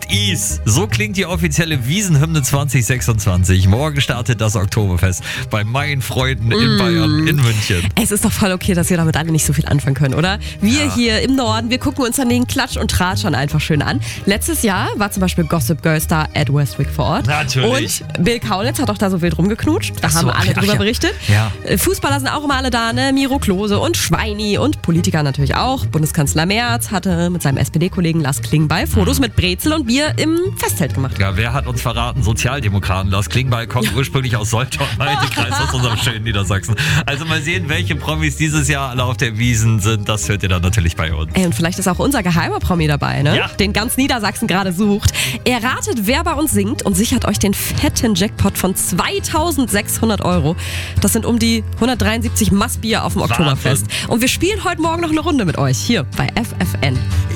Is. So klingt die offizielle Wiesenhymne 2026. Morgen startet das Oktoberfest bei meinen Freunden in Bayern, in München. Es ist doch voll okay, dass wir damit alle nicht so viel anfangen können, oder? Wir hier im Norden, wir gucken uns dann den Klatsch und Tratsch schon einfach schön an. Letztes Jahr war zum Beispiel Gossip Girl Star Ed Westwick vor Ort. Natürlich. Und Bill Kaulitz hat auch da so wild rumgeknutscht. Da haben alle drüber berichtet. Ja. Fußballer sind auch immer alle da, ne? Miro Klose und Schweini und Politiker natürlich auch. Bundeskanzler Merz hatte mit seinem SPD-Kollegen Lars Klingbeil Fotos mit Brezel und Bier im Festzelt gemacht. Ja, wer hat uns verraten? Sozialdemokraten. Lars Klingbeil kommt ursprünglich aus Soltau-Heidekreis, aus unserem schönen Niedersachsen. Also mal sehen, welche Promis dieses Jahr alle auf der Wiesn sind. Das hört ihr dann natürlich bei uns. Ey, und vielleicht ist auch unser geheimer Promi dabei, ne? Ja. Den ganz Niedersachsen gerade sucht. Er ratet, wer bei uns singt und sichert euch den fetten Jackpot von 2.600 €. Das sind um die 173 Maßbier auf dem Oktoberfest. Und wir spielen heute Morgen noch eine Runde mit euch hier bei FFN.